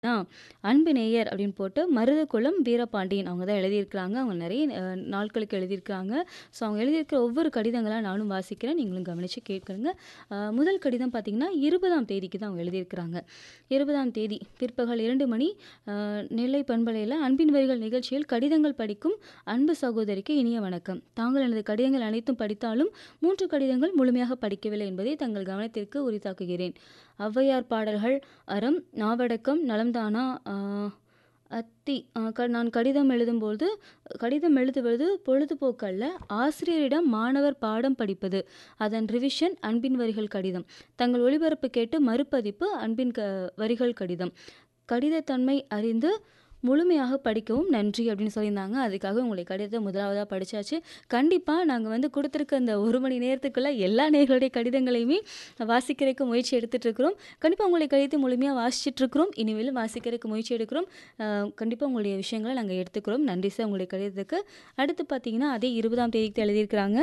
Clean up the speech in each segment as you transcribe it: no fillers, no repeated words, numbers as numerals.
ஆ அன்பு நேயர் அப்படின்னு போட்டு மருதகுளம் வீரபாண்டியன் அவங்க தான் எழுதியிருக்கிறாங்க. அவங்க நிறைய நாட்களுக்கு எழுதியிருக்கிறாங்க. ஸோ அவங்க எழுதியிருக்கிற ஒவ்வொரு கடிதங்களா நானும் வாசிக்கிறேன். நீங்களும் கவனிச்சு கேட்குறங்க. முதல் கடிதம் பார்த்தீங்கன்னா 20ஆம் தேதிக்கு தான் அவங்க எழுதியிருக்கிறாங்க. 20ஆம் தேதி பிற்பகல் 2 மணி நெல்லை பண்பலையில் அன்பின் வரிகள் நிகழ்ச்சியில் கடிதங்கள் படிக்கும் அன்பு சகோதரிக்கு இனிய வணக்கம். தாங்கள் எனது கடிதங்கள் அனைத்தும் படித்தாலும் 3 கடிதங்கள் முழுமையாக படிக்கவில்லை என்பதை தங்கள் கவனத்திற்கு உரித்தாக்குகிறேன். ஔவையார் பாடல்கள் அறம், நாவடக்கம், நலம்தானா, அத்தி நான் கடிதம் எழுதுவது பொழுதுபோக்கல்ல, ஆசிரியரிடம் மாணவர் பாடம் படிப்பது, அதன் ரிவிஷன் அன்பின் வரிகள் கடிதம், தங்கள் ஒளிபரப்பு கேட்டு மறுபதிப்பு அன்பின் வரிகள் கடிதம், கடிதத்தன்மை அறிந்து முழுமையாக படிக்கவும் நன்றி அப்படின்னு சொல்லியிருந்தாங்க. அதுக்காக உங்களுடைய கடிதத்தை முதலாவதாக படித்தாச்சு. கண்டிப்பாக நாங்கள் கொடுத்துருக்க அந்த 1 மணி நேரத்துக்குள்ளே எல்லா நேர்களுடைய கடிதங்களையுமே வாசிக்கிறதுக்கு முயற்சி எடுத்துகிட்ருக்குறோம். கண்டிப்பாக உங்களுடைய கடிதத்தை முழுமையாக வாசிச்சிட்ருக்குறோம். இனிமேலும் வாசிக்கிறதுக்கு முயற்சி எடுக்கிறோம். கண்டிப்பாக உங்களுடைய விஷயங்களை நாங்கள் எடுத்துக்கிறோம். நன்றி சார் உங்களுடைய கடிதத்துக்கு. அடுத்து பார்த்தீங்கன்னா அதே 20ஆம் தேதிக்கு எழுதியிருக்கிறாங்க.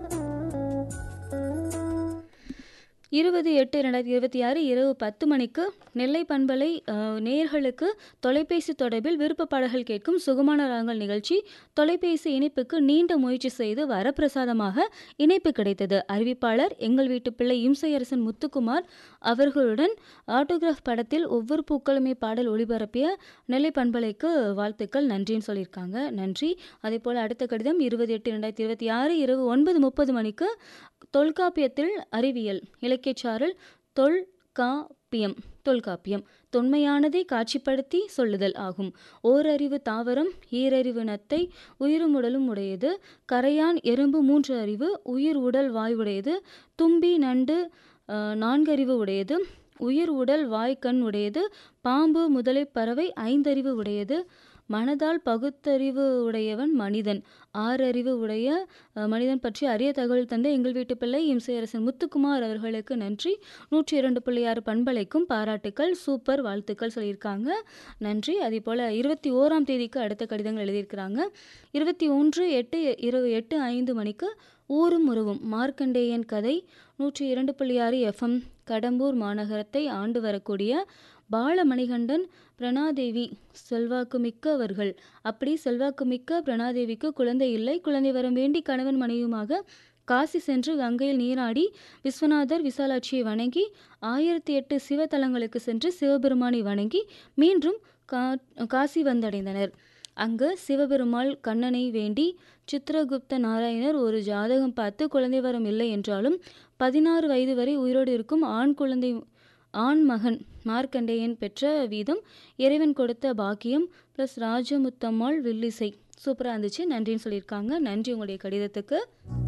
20/8/2026 இரவு 10 மணிக்கு நெல்லை பண்பலை நேயர்களுக்கு தொலைபேசி தொடர்பில் விருப்ப பாடல்கள் கேட்கும் சுகமான ராகங்கள் நிகழ்ச்சி தொலைபேசி இணைப்புக்கு நீண்ட முயற்சி செய்து வரப்பிரசாதமாக இணைப்பு கிடைத்தது. அறிவிப்பாளர் எங்கள் வீட்டு பிள்ளை இம்சையரசன் முத்துக்குமார் அவர்களுடன் ஆட்டோகிராஃப் படத்தில் ஒவ்வொரு பூக்களுமே பாடல் ஒளிபரப்பிய நெல்லை பண்பலைக்கு வாழ்த்துக்கள் நன்றின்னு சொல்லியிருக்காங்க. நன்றி. அதே போல் அடுத்த கடிதம் 20/8/2026 இரவு 9:30 மணிக்கு தொல்காப்பியத்தில் அறிவியல் இலக்கியச்சாரல் தொல்காப்பியம் தொன்மையானதை காட்சிப்படுத்தி சொல்லுதல் ஆகும். ஓரறிவு தாவரம், ஈரறிவு நத்தை, உயிருமுடலும் உடையது, கரையான் எறும்பு 3 அறிவு, உயிர் உடல் வாய் உடையது, தும்பி நண்டு 4 அறிவு உடையது, உயிர் உடல் வாய் கண் உடையது, பாம்பு முதலை பறவை 5 அறிவு உடையது, மனதால் பகுத்தறிவு உடையவன் மனிதன், 6 அறிவு உடைய மனிதன் பற்றி அரிய தகவல் தந்த எங்கள் வீட்டு பிள்ளை இம்சையரசன் முத்துக்குமார் அவர்களுக்கு நன்றி. 102.6 பண்பலைக்கும் பாராட்டுக்கள், சூப்பர் வாழ்த்துக்கள் சொல்லியிருக்காங்க. நன்றி. அதே போல் 21ஆம் தேதிக்கு அடுத்த கடிதங்கள் எழுதியிருக்கிறாங்க. 21/8/8 மணிக்கு ஊரும் உறவும் மார்க்கண்டேயன் கதை 102.6 FM கடம்பூர் மாநகரத்தை ஆண்டு வரக்கூடிய பாலமணிகண்டன் பிரணாதேவி செல்வாக்குமிக்கவர்கள். அப்படி செல்வாக்குமிக்க பிரணாதேவிக்கு குழந்தை இல்லை. குழந்தை வரம் வேண்டி கணவன் மனைவியுமாக காசி சென்று கங்கையில் நீராடி விஸ்வநாதர் விசாலாட்சியை வணங்கி 1008 சிவத்தலங்களுக்கு சென்று சிவபெருமானை வணங்கி மீண்டும் காசி வந்தடைந்தனர். அங்கு சிவபெருமாள் கண்ணனை வேண்டி சித்திரகுப்த நாராயணர் ஒரு ஜாதகம் பார்த்து குழந்தை வரம் இல்லை என்றாலும் 16 வயது வரை உயிரோடு இருக்கும் ஆண் மகன் மார்க்கண்டேயன் பெற்ற வீதம், இறைவன் கொடுத்த பாக்கியம் ப்ளஸ் ராஜமுத்தம்மாள் வில்லிசை சூப்பராக இருந்துச்சு. நன்றின்னு சொல்லியிருக்காங்க. நன்றி உங்களுடைய கடிதத்துக்கு.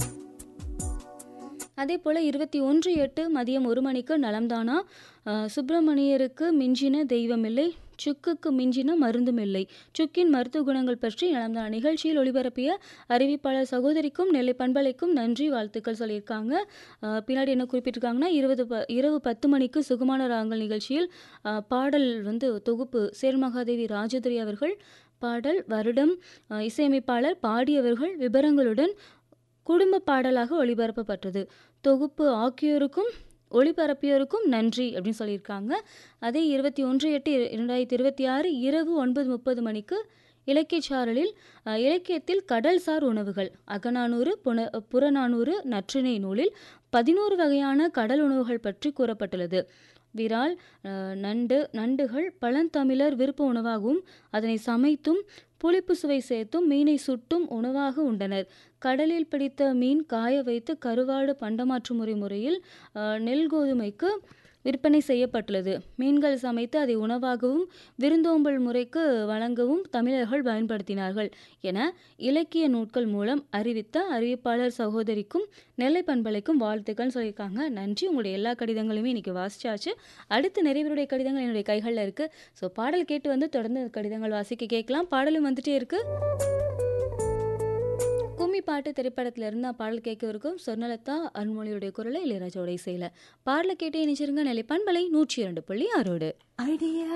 அதே போல் 21/8 மதியம் 1 மணிக்கு நலம்தானா, சுப்பிரமணியருக்கு மிஞ்சின தெய்வமில்லை, சுக்குக்கு மிஞ்சின மருந்தும் இல்லை, சுக்கின் மருத்துவ குணங்கள் பற்றி நலம்தானா நிகழ்ச்சியில் ஒளிபரப்பிய அறிவிப்பாளர் சகோதரிக்கும் நெல்லை பண்பலைக்கும் நன்றி வாழ்த்துக்கள் சொல்லியிருக்காங்க. பின்னாடி என்ன குறிப்பிட்டிருக்காங்கன்னா இரவு 10 மணிக்கு சுகமான ராகங்கள் நிகழ்ச்சியில் பாடல் தொகுப்பு சேர்மகாதேவி ராஜதுரை அவர்கள் பாடல், வருடம், இசையமைப்பாளர், பாடியவர்கள் விபரங்களுடன் குடும்ப பாடலாக ஒளிபரப்பப்பட்டது. தொகுப்பு ஆக்கியோருக்கும் ஒளிபரப்பியோருக்கும் நன்றி அப்படின்னு சொல்லியிருக்காங்க. அதே 21/8/2026 இரவு 9:30 மணிக்கு இலக்கியச்சாரலில் இலக்கியத்தில் கடல்சார் உணவுகள் அகநானூறு புறநானூறு நற்றிணை நூலில் 11 வகையான கடல் உணவுகள் பற்றி கூறப்பட்டுள்ளது. விரால், நண்டுகள் பழந்தமிழர் விருப்ப உணவாகவும் அதனை சமைத்தும் புளிப்பு சுவை சேர்த்தும் மீனை சுட்டும் உணவாக உண்டனர். கடலில் பிடித்த மீன் காய வைத்து கருவாடு பண்டமாற்று முறையில் நெல் கோதுமைக்கு விற்பனை செய்யப்பட்டுள்ளது. மீன்கள் சமைத்து அதை உணவாகவும் விருந்தோம்பல் முறைக்கு வழங்கவும் தமிழர்கள் பயன்படுத்தினார்கள் என இலக்கிய நூட்கள் மூலம் அறிவித்த அறிவிப்பாளர் சகோதரிக்கும் நெல்லை பண்பலைக்கும் வாழ்த்துக்கள் சொல்லியிருக்காங்க. நன்றி. உங்களுடைய எல்லா கடிதங்களுமே இன்றைக்கி வாசிச்சாச்சு. அடுத்து நிறைவருடைய கடிதங்கள் என்னுடைய கைகளில் இருக்குது. ஸோ பாடல் கேட்டு தொடர்ந்து கடிதங்கள் வாசிக்க கேட்கலாம். பாடலும் வந்துட்டே இருக்குது. கும்மி பாட்டு திரைப்படத்திலிருந்து பாடல் கேட்கவிருக்கும் சொர்ணலதா அருண்மொழியுடைய குரலை இளையராஜாவுடைய இசையில் பாடலை கேட்டு இணைச்சிருங்க. நெல்லை பண்பலை 102.6.